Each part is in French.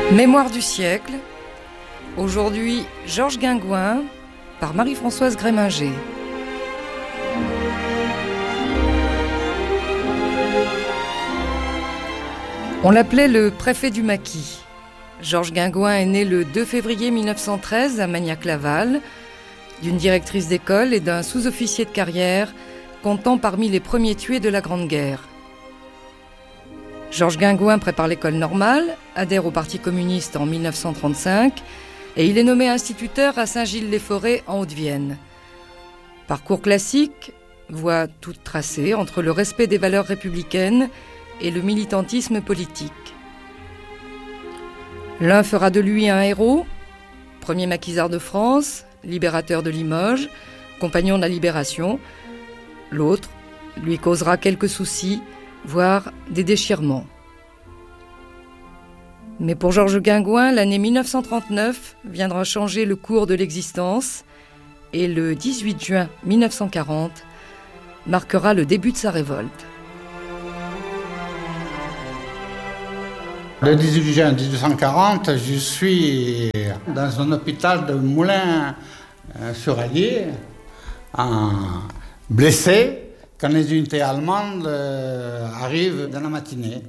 Mémoire du siècle. Aujourd'hui, Georges Guingouin par Marie-Françoise Gréminger. On l'appelait le préfet du maquis. Georges Guingouin est né le 2 février 1913 à Magnac-Laval, d'une directrice d'école et d'un sous-officier de carrière, comptant parmi les premiers tués de la Grande Guerre. Georges Guingouin prépare l'école normale, adhère au Parti communiste en 1935 et il est nommé instituteur à Saint-Gilles-les-Forêts en Haute-Vienne. Parcours classique, voie toute tracée entre le respect des valeurs républicaines et le militantisme politique. L'un fera de lui un héros, premier maquisard de France, libérateur de Limoges, compagnon de la Libération. L'autre lui causera quelques soucis, voire des déchirements. Mais pour Georges Guingouin, l'année 1939 viendra changer le cours de l'existence et le 18 juin 1940 marquera le début de sa révolte. Le 18 juin 1840, je suis dans un hôpital de Moulins-sur-Allier, blessé, quand les unités allemandes arrivent dans la matinée.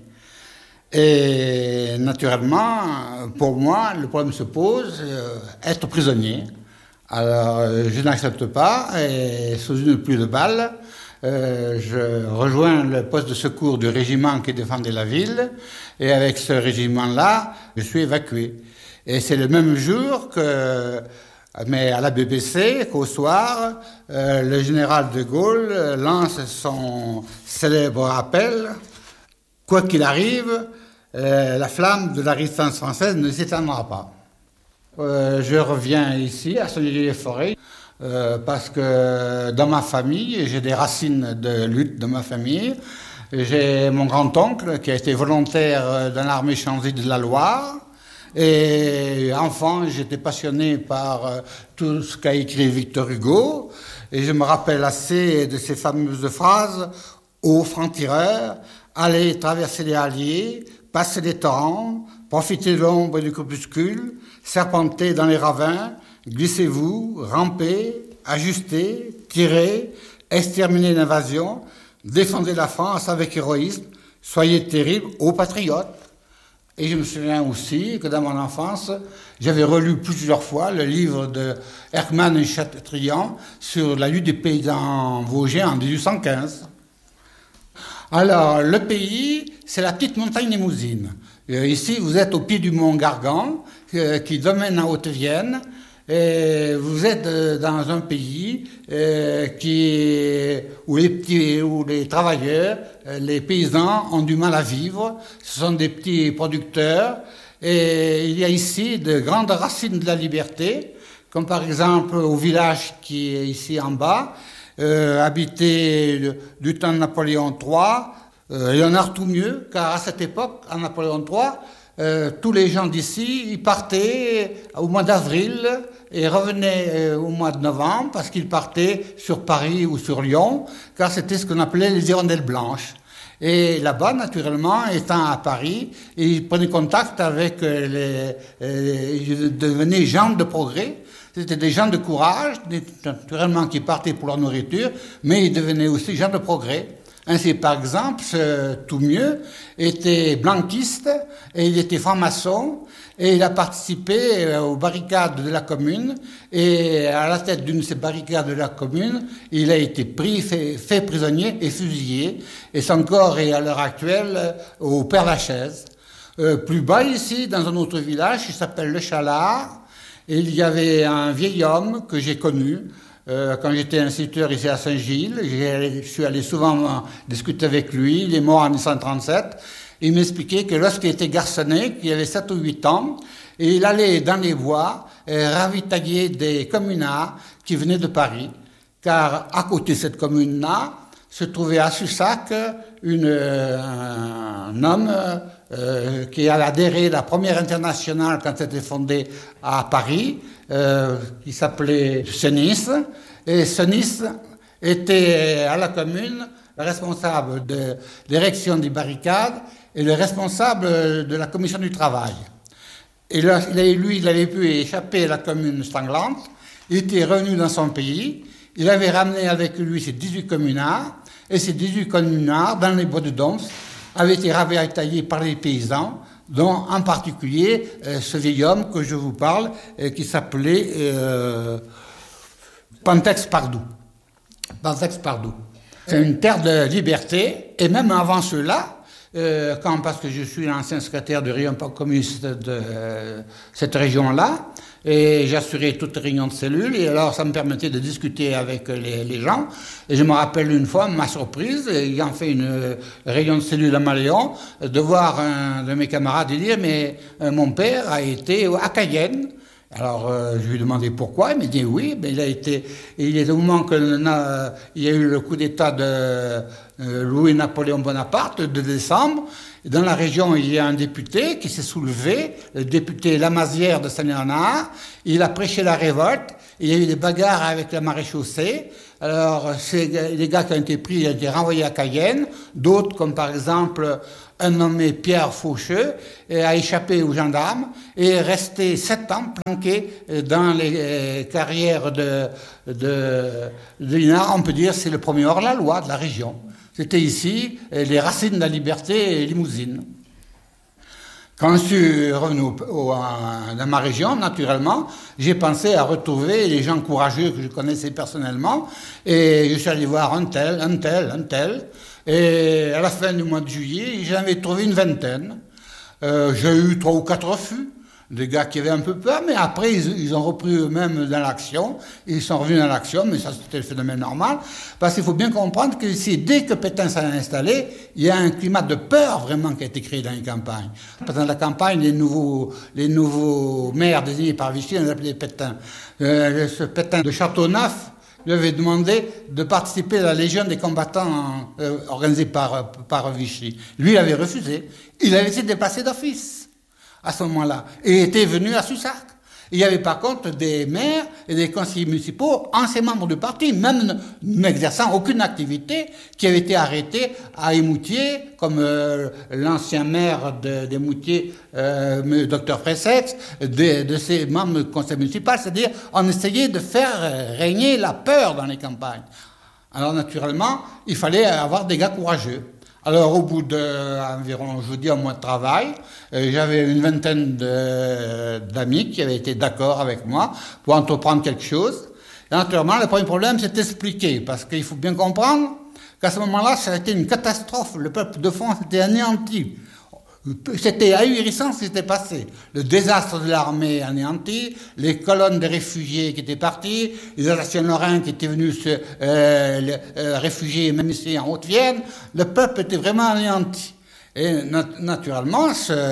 Et naturellement, pour moi, le problème se pose, être prisonnier. Alors, je n'accepte pas, et sous une pluie de balles, je rejoins le poste de secours du régiment qui défendait la ville, et avec ce régiment-là, je suis évacué. Et c'est le même jour mais à la BBC, qu'au soir, le général de Gaulle lance son célèbre appel. Quoi qu'il arrive, la flamme de la résistance française ne s'éteindra pas. Je reviens ici, à Saint-Gilles-les-Forêts, parce que dans ma famille, j'ai des racines de lutte dans ma famille. J'ai mon grand-oncle qui a été volontaire dans l'armée changée de la Loire. Et enfant, j'étais passionné par tout ce qu'a écrit Victor Hugo. Et je me rappelle assez de ces fameuses phrases « Ô francs-tireurs, allez traverser les halliers, passer les torrents, profitez de l'ombre et du crépuscule, serpentez dans les ravins, glissez-vous, rampez, ajustez, tirez, exterminez l'invasion, défendez la France avec héroïsme, soyez terribles, ô patriotes ». Et je me souviens aussi que dans mon enfance, j'avais relu plusieurs fois le livre de Hermann et Chateaubriand sur la lutte des paysans vosgiens en 1815. Alors, le pays, c'est la petite montagne Limousine. Ici, vous êtes au pied du mont Gargan, qui domine en Haute-Vienne. Et vous êtes dans un pays où les travailleurs, les paysans ont du mal à vivre. Ce sont des petits producteurs. Et il y a ici de grandes racines de la liberté, comme par exemple au village qui est ici en bas, habité du temps de Napoléon III. Il y en a tout mieux, car à cette époque, en Napoléon III, tous les gens d'ici, ils partaient au mois d'avril et revenaient au mois de novembre parce qu'ils partaient sur Paris ou sur Lyon, car c'était ce qu'on appelait les hirondelles blanches. Et là-bas, naturellement, étant à Paris, ils prenaient contact avec ils devenaient gens de progrès. C'était des gens de courage, naturellement, qui partaient pour leur nourriture, mais ils devenaient aussi gens de progrès. Ainsi, par exemple, ce Toumieux était blanquiste et il était franc-maçon et il a participé aux barricades de la Commune et à la tête d'une de ces barricades de la Commune, il a été pris, fait prisonnier et fusillé et son corps est à l'heure actuelle au Père-Lachaise. Plus bas ici, dans un autre village qui s'appelle Le Chalard, et il y avait un vieil homme que j'ai connu, quand j'étais instituteur ici à Saint-Gilles, je suis allé souvent discuter avec lui, il est mort en 1937. Il m'expliquait que lorsqu'il était garçonnet, qu'il avait 7 ou 8 ans, et il allait dans les bois ravitailler des communards qui venaient de Paris, car à côté de cette commune-là se trouvait à Sussac un homme qui a adhéré à la première internationale quand elle était fondée à Paris, qui s'appelait Senis. Et Senis était à la commune le responsable de l'érection des barricades et le responsable de la commission du travail. Et là, il avait pu échapper à la commune sanglante. Il était revenu dans son pays. Il avait ramené avec lui ses 18 communards. Et ces 18 communards, dans les bois de Doms, avaient été ravitaillés par les paysans, dont en particulier ce vieil homme que je vous parle, qui s'appelait Pantex Pardou. Pantex Pardou. C'est une terre de liberté. Et même avant cela, parce que je suis l'ancien secrétaire du rayon communiste de cette région-là, et j'assurais toutes les réunions de cellules, et alors ça me permettait de discuter avec les gens. Et je me rappelle une fois, ma surprise, ayant fait une réunion de cellules à Maléon, de voir un de mes camarades dire « Mais mon père a été à Cayenne ». Alors, je lui ai demandé pourquoi, il m'a dit oui, mais il est au moment qu'il y a eu le coup d'État de Louis-Napoléon Bonaparte, de décembre. Et dans la région, il y a un député qui s'est soulevé, le député Lamazière de Saint-Léonard. Il a prêché la révolte. Il y a eu des bagarres avec la maréchaussée. Alors, les gars qui ont été pris ont été renvoyés à Cayenne. D'autres, comme par exemple un nommé Pierre Faucheux, a échappé aux gendarmes et est resté 7 ans planqué dans les carrières de l'INA. On peut dire que c'est le premier hors-la-loi de la région. C'était ici les racines de la liberté limousine. Quand je suis revenu dans ma région, naturellement, j'ai pensé à retrouver les gens courageux que je connaissais personnellement, et je suis allé voir un tel, et à la fin du mois de juillet, j'en avais trouvé une vingtaine. J'ai eu 3 ou 4 refus, des gars qui avaient un peu peur, mais après, ils ont repris eux-mêmes dans l'action, ils sont revenus dans l'action, mais ça, c'était le phénomène normal, parce qu'il faut bien comprendre que dès que Pétain s'est installé, il y a un climat de peur vraiment qui a été créé dans les campagnes. Dans la campagne, les nouveaux maires désignés par Vichy, on les appelait Pétain. Ce Pétain de Châteauneuf lui avait demandé de participer à la Légion des combattants organisée par Vichy. Lui, il avait refusé. Il avait été déplacé d'office à ce moment-là, et était venu à Soussac. Il y avait par contre des maires et des conseillers municipaux, anciens membres du parti, même n'exerçant aucune activité, qui avaient été arrêtés à Émoutier, comme l'ancien maire d'Émoutier, Dr Fressex, de ces membres du conseil municipal, c'est-à-dire on essayait de faire régner la peur dans les campagnes. Alors naturellement, il fallait avoir des gars courageux. Alors, au bout d'environ, je vous dis, un mois de travail, j'avais une vingtaine d'amis qui avaient été d'accord avec moi pour entreprendre quelque chose. Et naturellement, le premier problème, c'est d'expliquer, parce qu'il faut bien comprendre qu'à ce moment-là, ça a été une catastrophe. Le peuple de France était anéanti. C'était ahurissant ce qui s'était passé. Le désastre de l'armée anéanti, les colonnes de réfugiés qui étaient partis, les Alsaciens-Lorrains qui étaient venus se réfugier, même ici en Haute-Vienne. Le peuple était vraiment anéanti. Et naturellement,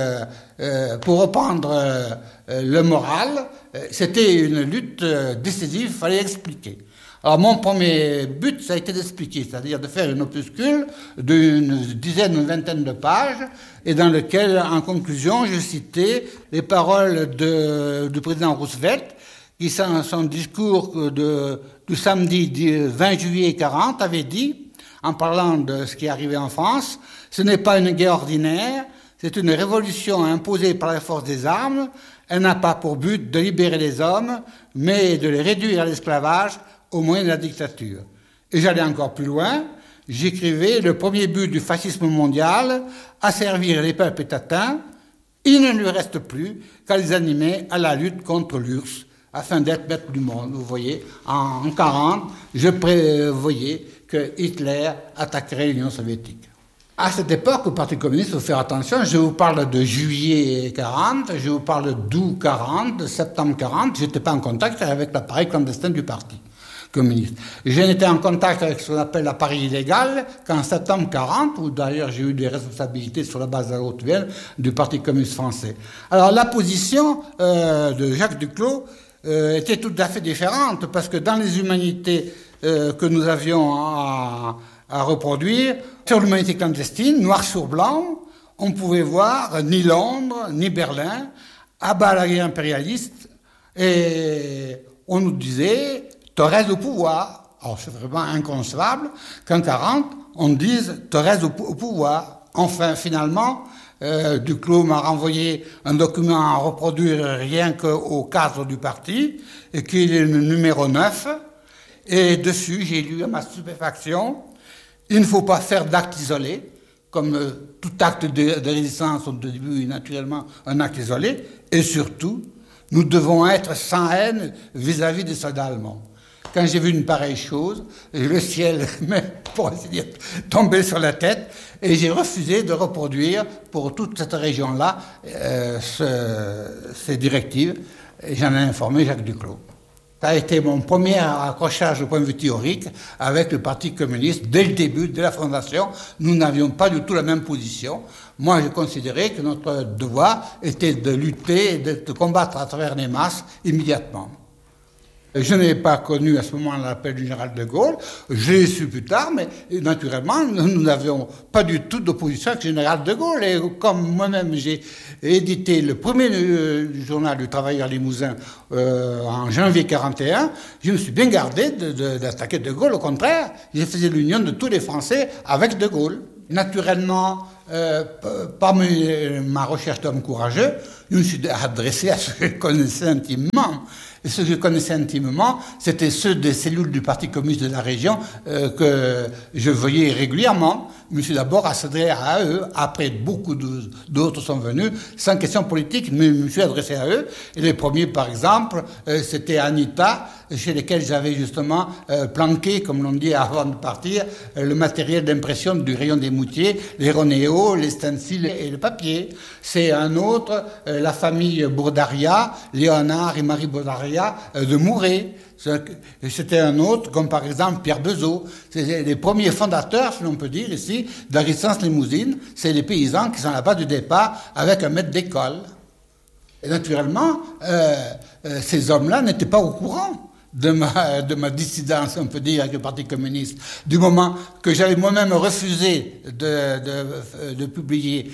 pour reprendre le moral, c'était une lutte décisive, il fallait expliquer. Alors mon premier but, ça a été d'expliquer, c'est-à-dire de faire une opuscule d'une dizaine, une vingtaine de pages, et dans lequel, en conclusion, je citais les paroles du président Roosevelt, qui, dans son discours du samedi 20 juillet 40, avait dit, en parlant de ce qui arrivait en France, « Ce n'est pas une guerre ordinaire, c'est une révolution imposée par la force des armes. Elle n'a pas pour but de libérer les hommes, mais de les réduire à l'esclavage au moyen de la dictature. » Et j'allais encore plus loin, j'écrivais le premier but du fascisme mondial, asservir les peuples étatins. Il ne lui reste plus qu'à les animer à la lutte contre l'URSS, afin d'être maître du monde. Vous voyez, en 1940, je prévoyais que Hitler attaquerait l'Union soviétique. À cette époque, au Parti communiste, il faut faire attention, je vous parle de juillet 40, je vous parle d'août 40, de septembre 40, je n'étais pas en contact avec l'appareil clandestin du Parti communiste. Je n'étais en contact avec ce qu'on appelle l'appareil illégal qu'en septembre 40, où d'ailleurs j'ai eu des responsabilités sur la base de la Haute-Vienne du Parti communiste français. Alors la position de Jacques Duclos était tout à fait différente, parce que dans les humanités que nous avions à reproduire, sur l'humanité clandestine, noir sur blanc, on pouvait voir ni Londres, ni Berlin, à bas la guerre impérialiste, et on nous disait Thorez au pouvoir. Alors c'est vraiment inconcevable qu'en 40, on dise Thorez au pouvoir. Enfin, finalement, Duclos m'a renvoyé un document à reproduire rien qu'au cadre du parti, et qui est le numéro 9. Et dessus, j'ai lu à ma stupéfaction, il ne faut pas faire d'actes isolés, comme tout acte de résistance au début est naturellement un acte isolé, et surtout, nous devons être sans haine vis-à-vis des soldats allemands. Quand j'ai vu une pareille chose, le ciel pour ainsi dire, tombé sur la tête, et j'ai refusé de reproduire pour toute cette région-là ces directives, et j'en ai informé Jacques Duclos. Ça a été mon premier accrochage au point de vue théorique avec le Parti communiste. Dès le début, dès la fondation, nous n'avions pas du tout la même position. Moi, j'ai considéré que notre devoir était de lutter et de combattre à travers les masses immédiatement. Je n'ai pas connu à ce moment l'appel du général de Gaulle, je l'ai su plus tard, mais naturellement, nous n'avions pas du tout d'opposition avec le général de Gaulle. Et comme moi-même, j'ai édité le premier journal du Travailleur Limousin en janvier 1941, je me suis bien gardé d'attaquer de Gaulle. Au contraire, j'ai fait l'union de tous les Français avec de Gaulle. Naturellement, parmi ma recherche d'homme courageux, je me suis adressé à ceux que je connaissais intimement. Et ceux que je connaissais intimement, c'était ceux des cellules du Parti communiste de la région que je voyais régulièrement. Je me suis d'abord adressé à eux, après beaucoup d'autres sont venus, sans question politique, mais je me suis adressé à eux. Et les premiers, par exemple, c'était Anita, chez lesquels j'avais justement planqué, comme l'on dit avant de partir, le matériel d'impression du rayon des Moutiers, les ronéos, les stencils et le papier. C'est un autre, la famille Bourdaria, Léonard et Marie Bourdaria de Mouret. C'était un autre, comme par exemple Pierre Bezeau. C'est les premiers fondateurs, si l'on peut dire ici, de la résistance limousine. C'est les paysans qui sont à la base du départ avec un maître d'école. Et naturellement, ces hommes-là n'étaient pas au courant de ma dissidence, on peut dire, avec le Parti communiste. Du moment que j'avais moi-même refusé de publier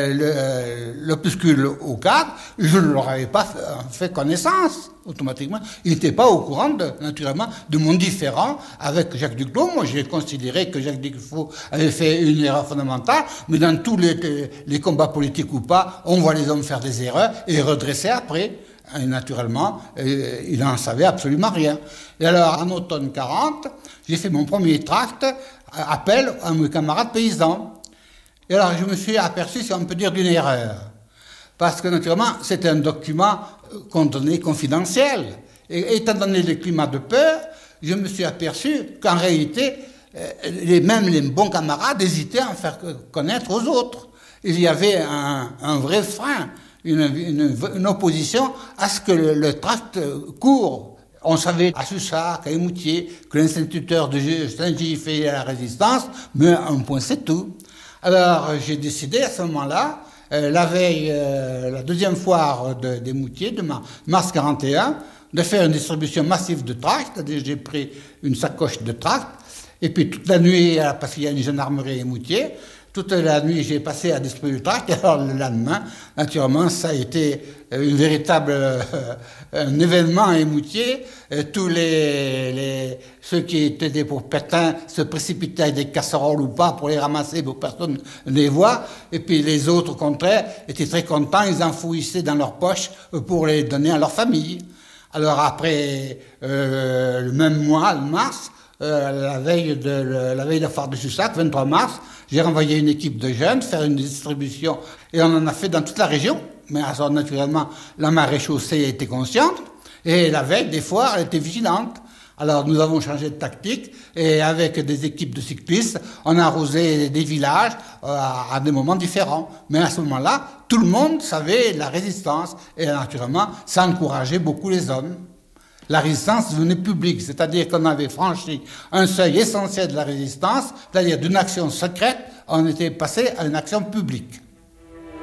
l'opuscule au cadre, je ne leur avais pas fait connaissance automatiquement. Ils n'étaient pas au courant, naturellement, de mon différend avec Jacques Duclos. Moi, j'ai considéré que Jacques Duclos avait fait une erreur fondamentale, mais dans tous les combats politiques ou pas, on voit les hommes faire des erreurs et redresser après. Et naturellement, il n'en savait absolument rien. Et alors, en automne 40, j'ai fait mon premier tract, appel à mes camarades paysans. Et alors, je me suis aperçu, si on peut dire, d'une erreur. Parce que, naturellement, c'était un document qu'on donnait confidentiel. Et étant donné le climat de peur, je me suis aperçu qu'en réalité, même les bons camarades hésitaient à en faire connaître aux autres. Il y avait un vrai frein. Une opposition à ce que le tract court. On savait à Sussac, à Émoutier, que l'instituteur de Saint-Gilles fait la résistance, mais un point c'est tout. Alors j'ai décidé à ce moment-là, la veille, la deuxième foire d'Émoutier, de mars 41, de faire une distribution massive de tracts. C'est-à-dire j'ai pris une sacoche de tracts, et puis toute la nuit, parce qu'il y a une gendarmerie à Émoutier, toute la nuit, j'ai passé à distribuer le tract. Et alors, le lendemain, naturellement, ça a été une véritable un événement à Émoutier. Tous ceux qui étaient pour Pétain se précipitaient avec des casseroles ou pas pour les ramasser pour que personne ne les voit. Et puis les autres, au contraire, étaient très contents. Ils enfouissaient dans leurs poches pour les donner à leur famille. Alors après, le même mois, le mars, la veille de la foire de Sussac, 23 mars, j'ai renvoyé une équipe de jeunes faire une distribution et on en a fait dans toute la région. Mais alors, naturellement, la maréchaussée était consciente et la veille des foires, elle était vigilante. Alors nous avons changé de tactique et avec des équipes de cyclistes, on a arrosé des villages à des moments différents. Mais à ce moment-là, tout le monde savait la résistance et naturellement, ça encourageait beaucoup les hommes. La résistance devenait publique, c'est-à-dire qu'on avait franchi un seuil essentiel de la résistance, c'est-à-dire d'une action secrète, on était passé à une action publique.